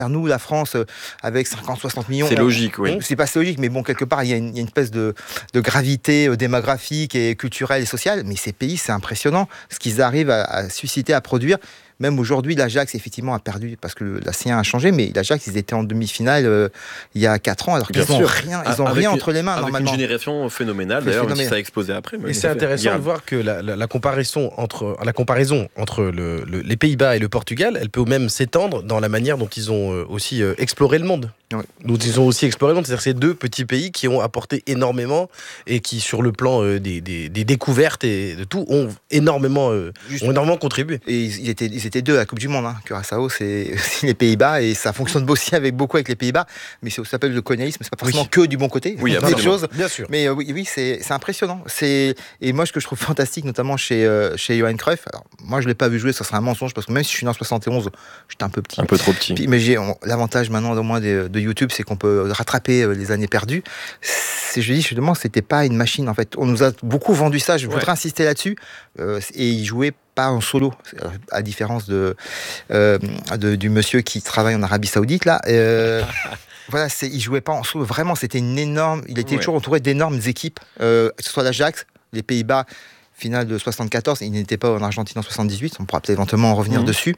Nous, la France, avec 50-60 millions... C'est logique, oui. C'est pas logique, mais bon, quelque part, il y a une espèce de gravité démographique et culturelle et sociale. Mais ces pays, c'est impressionnant ce qu'ils arrivent à susciter, à produire. Même aujourd'hui, l'Ajax, effectivement, a perdu parce que la C1 a changé, mais l'Ajax, ils étaient en demi-finale il y a 4 ans, alors qu'ils n'ont rien, rien entre les mains, avec normalement. Avec une génération phénoménale, d'ailleurs, même si ça a explosé après. Et c'est intéressant de voir que la comparaison entre les Pays-Bas et le Portugal, elle peut même s'étendre dans la manière dont ils ont aussi exploré le monde. Ouais. Dont ils ont aussi exploré le monde. C'est-à-dire ces deux petits pays qui ont apporté énormément et qui, sur le plan des découvertes et de tout, ont énormément contribué. Et ils étaient deux à la Coupe du Monde. Curaçao, c'est les Pays-Bas et ça fonctionne aussi beaucoup avec les Pays-Bas. Mais ça s'appelle le colonialisme, c'est pas forcément que du bon côté. Oui, il y a des choses. Bien sûr. Mais oui, c'est impressionnant. Et moi, ce que je trouve fantastique, notamment chez Johan Cruyff, alors moi, je l'ai pas vu jouer, ça serait un mensonge parce que même si je suis né en 71, j'étais un peu petit. Un peu trop petit. Mais j'ai l'avantage maintenant au moins de YouTube, c'est qu'on peut rattraper les années perdues. Je dis, justement, c'était pas une machine en fait. On nous a beaucoup vendu ça. Je voudrais insister là-dessus. Et il jouait pas en solo, à différence du monsieur qui travaille en Arabie Saoudite là. Voilà, il jouait pas en solo. Vraiment, c'était une énorme. Il était toujours entouré d'énormes équipes, que ce soit l'Ajax, les Pays-Bas. Finale de 74, il n'était pas en Argentine en 78. On pourra peut-être éventuellement en revenir dessus.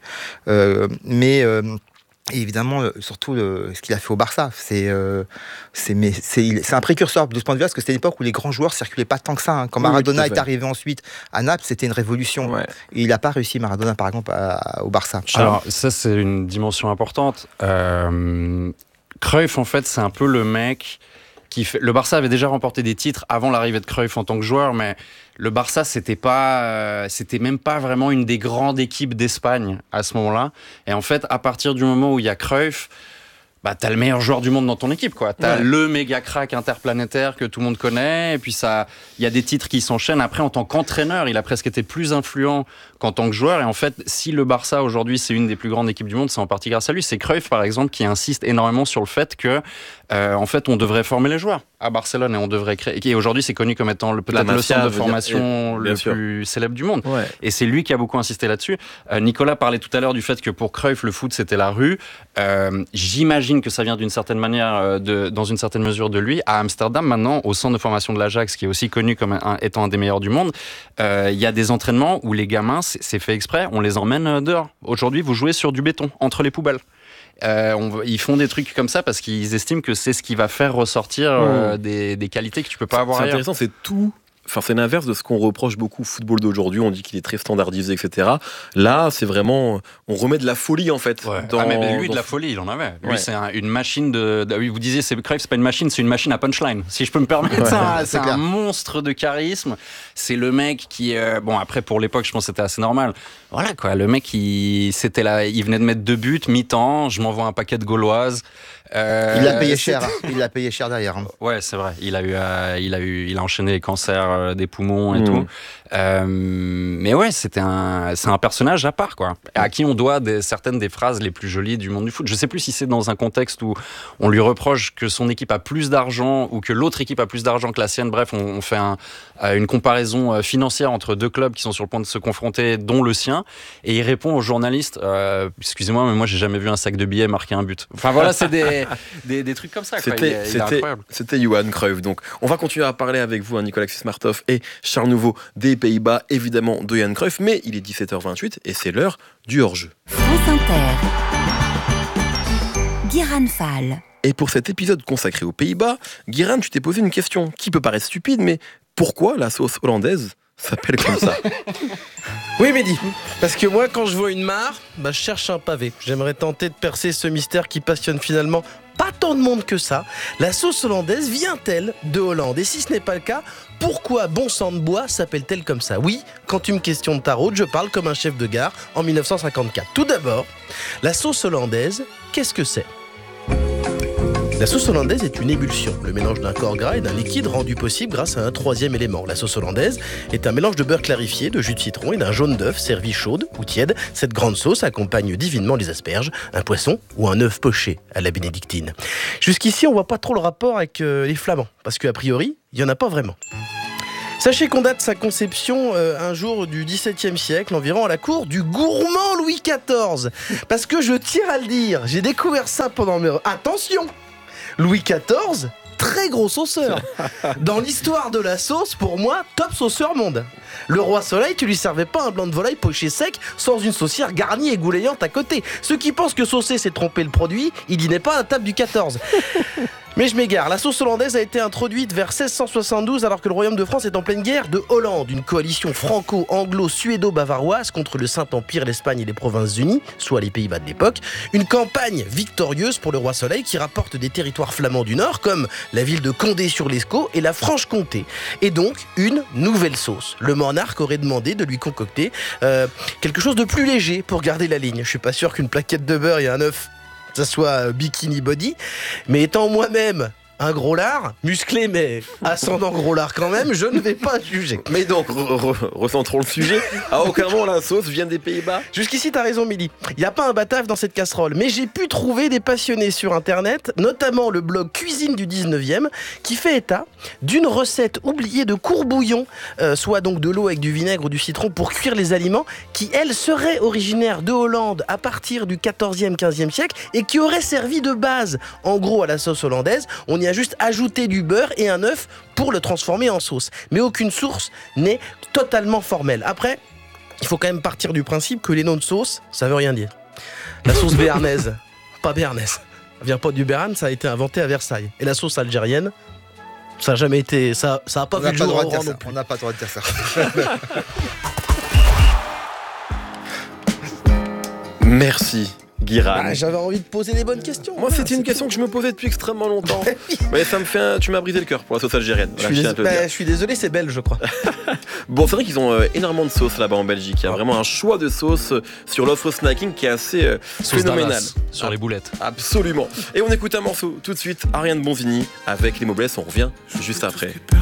Et évidemment, surtout ce qu'il a fait au Barça, c'est un précurseur de ce point de vue, parce que c'était une époque où les grands joueurs circulaient pas tant que ça. Quand Maradona est arrivé ensuite à Naples, c'était une révolution. Ouais. Et il n'a pas réussi, Maradona, par exemple, au Barça. Alors, ça, c'est une dimension importante. Cruyff, en fait, c'est un peu le mec le Barça avait déjà remporté des titres avant l'arrivée de Cruyff en tant que joueur, mais le Barça, c'était même pas vraiment une des grandes équipes d'Espagne à ce moment-là. Et en fait, à partir du moment où il y a Cruyff, t'as le meilleur joueur du monde dans ton équipe, quoi. T'as le méga crack interplanétaire que tout le monde connaît, et puis il y a des titres qui s'enchaînent. Après, en tant qu'entraîneur, il a presque été plus influent qu'en tant que joueur. Et en fait, si le Barça aujourd'hui c'est une des plus grandes équipes du monde, c'est en partie grâce à lui. C'est Cruyff, par exemple, qui insiste énormément sur le fait que, en fait, on devrait former les joueurs à Barcelone et on devrait créer. Et aujourd'hui, c'est connu comme étant peut-être le centre de formation le plus célèbre du monde. Ouais. Et c'est lui qui a beaucoup insisté là-dessus. Nicolas parlait tout à l'heure du fait que pour Cruyff, le foot c'était la rue. J'imagine que ça vient d'une certaine manière, dans une certaine mesure de lui. À Amsterdam, maintenant, au centre de formation de l'Ajax, qui est aussi connu comme étant un des meilleurs du monde, il y a des entraînements où les gamins, c'est fait exprès, on les emmène dehors. Aujourd'hui, vous jouez sur du béton, entre les poubelles. Ils font des trucs comme ça parce qu'ils estiment que c'est ce qui va faire ressortir des qualités que tu peux pas avoir ailleurs. C'est intéressant, c'est tout. Enfin, c'est l'inverse de ce qu'on reproche beaucoup au football d'aujourd'hui. On dit qu'il est très standardisé, etc. Là, c'est vraiment... On remet de la folie, en fait. Ouais. Mais lui, de la folie, il en avait. Lui, c'est une machine oui, vous disiez, Cruyff, c'est pas une machine, c'est une machine à punchline, si je peux me permettre. C'est un monstre de charisme. C'est le mec qui... bon, après, pour l'époque, je pense que c'était assez normal. Voilà, quoi. Le mec, il venait de mettre 2 buts, mi-temps. Je m'envoie un paquet de gauloises. Il l'a payé cher. Il l'a payé cher derrière. Ouais, c'est vrai. Il a enchaîné les cancers des poumons et tout. Mais ouais, c'est un personnage à part, quoi. À qui on doit certaines des phrases les plus jolies du monde du foot. Je sais plus si c'est dans un contexte où on lui reproche que son équipe a plus d'argent ou que l'autre équipe a plus d'argent que la sienne. Bref, on fait une comparaison financière entre 2 clubs qui sont sur le point de se confronter, dont le sien. Et il répond aux journalistes, excusez-moi, mais moi j'ai jamais vu un sac de billets marquer un but. Enfin voilà, c'est des trucs comme ça. Il est incroyable. C'était Johan Cruyff. Donc, on va continuer à parler avec vous, Nicolas Xismartov et Charles Nouveau des Pays-Bas, évidemment de Johan Cruyff, mais il est 17h28 et c'est l'heure du hors-jeu. France Inter. Guiran Fall. Et pour cet épisode consacré aux Pays-Bas, Guiran, tu t'es posé une question qui peut paraître stupide, mais pourquoi la sauce hollandaise s'appelle comme ça? Oui, Mehdi, parce que moi, quand je vois une mare, je cherche un pavé. J'aimerais tenter de percer ce mystère qui passionne finalement pas tant de monde que ça. La sauce hollandaise vient-elle de Hollande? Et si ce n'est pas le cas, pourquoi Bon Sang de Bois s'appelle-t-elle comme ça? Oui, quand tu me questionnes ta route, je parle comme un chef de gare en 1954. Tout d'abord, la sauce hollandaise, qu'est-ce que c'est? La sauce hollandaise est une émulsion, le mélange d'un corps gras et d'un liquide rendu possible grâce à un 3e élément. La sauce hollandaise est un mélange de beurre clarifié, de jus de citron et d'un jaune d'œuf servi chaude ou tiède. Cette grande sauce accompagne divinement les asperges, un poisson ou un œuf poché à la bénédictine. Jusqu'ici, on voit pas trop le rapport avec les Flamands, parce qu'a priori, il y en a pas vraiment. Sachez qu'on date sa conception un jour du XVIIe siècle environ à la cour du gourmand Louis XIV. Parce que je tiens à le dire, j'ai découvert ça pendant mes... Attention, Louis XIV, très gros sauceur. Dans l'histoire de la sauce, pour moi, top sauceur monde. Le roi Soleil, tu lui servais pas un blanc de volaille poché sec sans une saucière garnie et goulayante à côté. Ceux qui pensent que saucer c'est tromper le produit, il dînait pas à la table du 14. Mais je m'égare, la sauce hollandaise a été introduite vers 1672 alors que le royaume de France est en pleine guerre de Hollande, une coalition franco-anglo-suédo-bavaroise contre le Saint-Empire, l'Espagne et les Provinces-Unies, soit les Pays-Bas de l'époque. Une campagne victorieuse pour le roi Soleil qui rapporte des territoires flamands du Nord comme la ville de Condé-sur-l'Escaut et la Franche-Comté. Et donc une nouvelle sauce. Le monarque aurait demandé de lui concocter quelque chose de plus léger pour garder la ligne. Je suis pas sûr qu'une plaquette de beurre et un œuf ça soit bikini body, mais étant moi-même un gros lard, musclé mais ascendant gros lard quand même, je ne vais pas juger. Mais donc, recentrons le sujet. À aucun moment la sauce vient des Pays-Bas. Jusqu'ici, t'as raison, Milly. Il n'y a pas un batave dans cette casserole, mais j'ai pu trouver des passionnés sur Internet, notamment le blog Cuisine du 19e, qui fait état d'une recette oubliée de courbouillon, soit donc de l'eau avec du vinaigre ou du citron pour cuire les aliments, qui, elle, serait originaire de Hollande à partir du 14e, 15e siècle et qui aurait servi de base, en gros, à la sauce hollandaise. On y a juste ajouté du beurre et un œuf pour le transformer en sauce. Mais aucune source n'est totalement formelle. Après, il faut quand même partir du principe que les noms de sauce, ça veut rien dire. La sauce béarnaise, pas béarnaise. Ça vient pas du Béarn, ça a été inventé à Versailles. Et la sauce algérienne, ça a jamais été... Ça a pas vu le jour au rang non plus. On n'a pas le droit de dire ça. Merci. Guiran. Ah, j'avais envie de poser des bonnes questions. Moi, c'était une question que je me posais depuis extrêmement longtemps. Mais ça me fait tu m'as brisé le cœur pour la sauce algérienne. Je suis désolé, c'est belge, je crois. Bon, c'est vrai qu'ils ont énormément de sauces là-bas en Belgique. Il y a vraiment un choix de sauces sur l'offre snacking qui est assez phénoménal. Sur les boulettes. Absolument. Et on écoute un morceau tout de suite, Ariane Bonvini avec les Moblesse. On revient juste après.